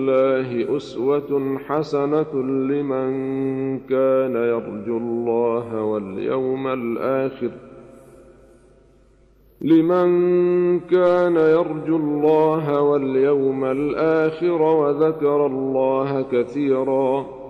الله أسوة حسنة لمن كان يرجو الله واليوم الآخر وذكر الله كثيرا.